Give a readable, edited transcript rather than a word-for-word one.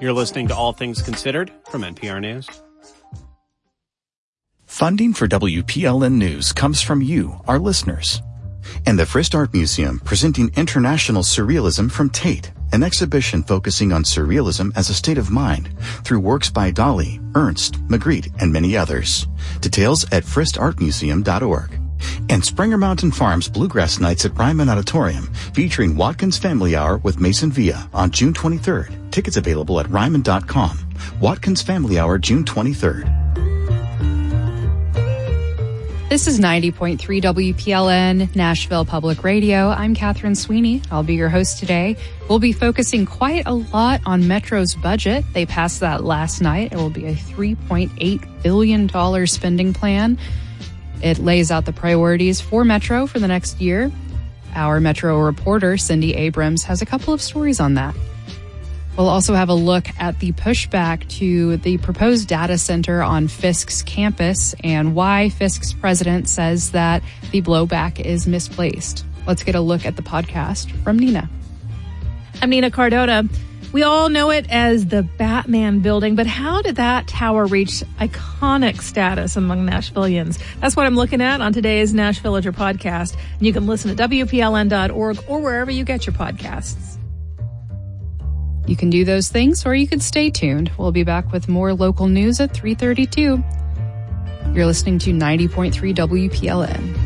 You're listening to All Things Considered from NPR News. Funding for WPLN News comes from you, our listeners. And the Frist Art Museum, presenting International Surrealism from Tate, an exhibition focusing on surrealism as a state of mind through works by Dali, Ernst, Magritte, and many others. Details at fristartmuseum.org. And Springer Mountain Farms Bluegrass Nights at Ryman Auditorium, featuring Watkins Family Hour with Mason Villa on June 23rd. Tickets available at ryman.com. Watkins Family Hour, June 23rd. This is 90.3 WPLN, Nashville Public Radio. I'm Catherine Sweeney. I'll be your host today. We'll be focusing quite a lot on Metro's budget. They passed that last night. It will be a $3.8 billion spending plan. It lays out the priorities for Metro for the next year. Our Metro reporter, Cindy Abrams, has a couple of stories on that. We'll also have a look at the pushback to the proposed data center on Fisk's campus and why Fisk's president says that the blowback is misplaced. Let's get a look at the podcast from Nina. I'm Nina Cardona. We all know it as the Batman building, but how did that tower reach iconic status among Nashvillians? That's what I'm looking at on today's Nashvillager podcast. And you can listen to WPLN.org or wherever you get your podcasts. You can do those things, or you could stay tuned. We'll be back with more local news at 3:32. You're listening to 90.3 WPLN.